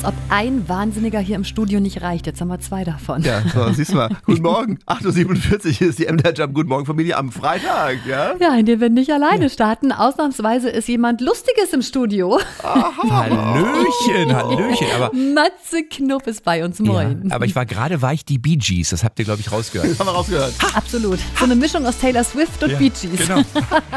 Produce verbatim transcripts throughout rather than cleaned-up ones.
ob ein Wahnsinniger hier im Studio nicht reicht. Jetzt haben wir zwei davon. Ja, so, siehst du mal. Guten Morgen, acht Uhr siebenundvierzig, hier ist die M D R Jump. Guten Morgen, Familie, am Freitag, ja? Ja, in dem wir nicht alleine starten. Ausnahmsweise ist jemand Lustiges im Studio. Hallöchen, Hallöchen. Aber, Matze Knob ist bei uns, moin. ja, aber ich war gerade, war ich die Bee Gees, das habt ihr, glaube ich, rausgehört. Das haben wir rausgehört. Absolut. So eine Mischung aus Taylor Swift und Ja, Bee Gees. Genau.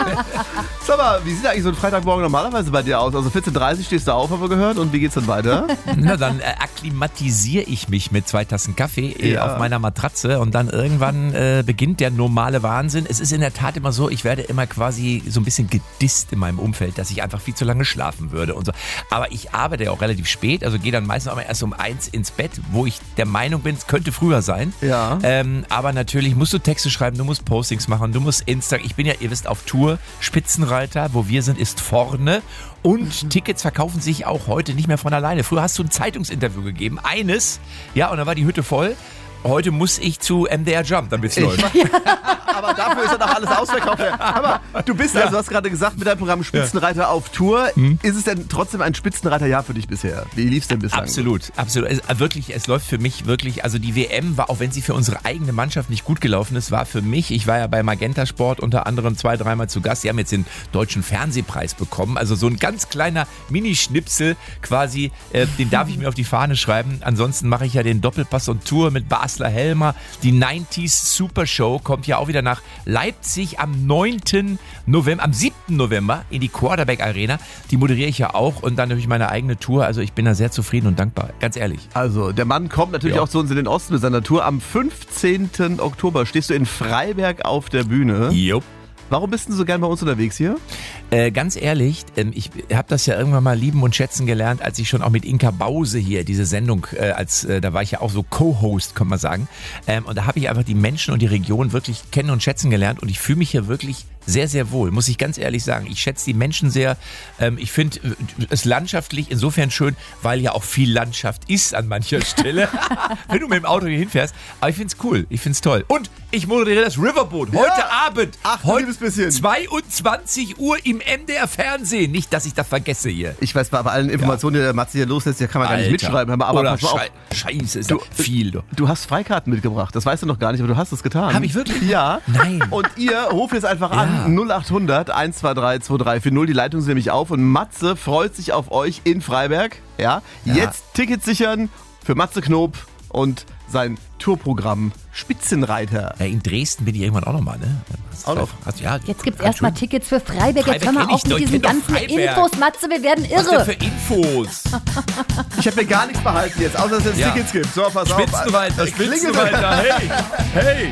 Sag mal, wie sieht eigentlich so ein Freitagmorgen normalerweise bei dir aus? Also vierzehn Uhr dreißig stehst du auf, haben wir gehört, und wie geht's dann weiter? Na, dann äh, akklimatisiere ich mich mit zwei Tassen Kaffee äh, Ja. auf meiner Matratze und dann irgendwann äh, beginnt der normale Wahnsinn. Es ist in der Tat immer so, ich werde immer quasi so ein bisschen gedisst in meinem Umfeld, dass ich einfach viel zu lange schlafen würde und so. Aber ich arbeite ja auch relativ spät, also gehe dann meistens auch mal erst um eins ins Bett, wo ich der Meinung bin, es könnte früher sein. Ja. Ähm, aber natürlich musst du Texte schreiben, du musst Postings machen, du musst Insta. Ich bin ja, ihr wisst, auf Tour. Spitzenreiter, wo wir sind, ist vorne. Und Tickets verkaufen sich auch heute nicht mehr von alleine. Früher hast du ein Zeitungsinterview gegeben, eines, ja, und dann war die Hütte voll. Heute muss ich zu M D R Jump, damit es läuft. Aber dafür ist ja doch alles ausverkauft. Aber du bist, also, du hast gerade gesagt, mit deinem Programm Spitzenreiter auf Tour. Hm? Ist es denn trotzdem ein Spitzenreiterjahr für dich bisher? Wie lief es denn bislang? Absolut, absolut. Es, wirklich, es läuft für mich wirklich, also die W M war, auch wenn sie für unsere eigene Mannschaft nicht gut gelaufen ist, war für mich, ich war ja bei Magenta Sport unter anderem zwei, dreimal zu Gast. Die haben jetzt den Deutschen Fernsehpreis bekommen. Also so ein ganz kleiner Minischnipsel quasi, äh, den darf ich mir auf die Fahne schreiben. Ansonsten mache ich ja den Doppelpass und Tour mit Basler Helmer. Die neunziger Super Show kommt ja auch wieder nach Leipzig am neunten November, am siebten November in die Quarterback Arena. Die moderiere ich ja auch und dann natürlich meine eigene Tour. Also ich bin da sehr zufrieden und dankbar, ganz ehrlich. Also, der Mann kommt natürlich Ja. auch zu uns in den Osten mit seiner Tour. Am fünfzehnten Oktober stehst du in Freiberg auf der Bühne. Jupp. Warum bist du so gern bei uns unterwegs hier? Äh, ganz ehrlich, ähm, ich habe das ja irgendwann mal lieben und schätzen gelernt, als ich schon auch mit Inka Bause hier diese Sendung, äh, als äh, da war ich ja auch so Co-Host, kann man sagen. Ähm, und da habe ich einfach die Menschen und die Region wirklich kennen und schätzen gelernt und ich fühle mich hier wirklich sehr, sehr wohl, muss ich ganz ehrlich sagen. Ich schätze die Menschen sehr. Ähm, ich finde es landschaftlich insofern schön, weil ja auch viel Landschaft ist an mancher Stelle, wenn du mit dem Auto hier hinfährst. Aber ich finde es cool, ich finde es toll. Und ich moderiere das Riverboat heute Ja. Abend. Ach, heute liebes bisschen. zweiundzwanzig Uhr im M D R Fernsehen. Nicht, dass ich das vergesse hier. Ich weiß, bei allen Informationen, die der Matze hier loslässt, die kann man gar nicht Alter. mitschreiben. Aber Oder pass mal auf, Schei Scheiße, ist Du- doch viel. Du. du hast Freikarten mitgebracht. Das weißt du noch gar nicht, aber du hast es getan. Hab ich wirklich? Ja. Nein. Und ihr ruft jetzt einfach Ja. an null acht hundert eins zwei drei zwei drei vier null. Die Leitung ist nämlich auf und Matze freut sich auf euch in Freiberg. Ja. Ja. Jetzt Tickets sichern für Matze Knob und sein Tourprogramm Spitzenreiter. Ja, in Dresden bin ich irgendwann auch nochmal, ne? Hast du Auch noch? Hast, ja, Jetzt gibt es kann erstmal schon. Tickets für Freiberg. Jetzt Freiberg hör mal kenn auf ich mit doch, ich diesen kenn doch ganzen Freiberg. Infos, Matze, wir werden Was denn irre. für Infos? Ich habe mir gar nichts behalten jetzt, außer dass es jetzt Ja. Tickets gibt. So, pass auf. Spitzenreiter, Klingelt- Spitzenreiter, hey, hey.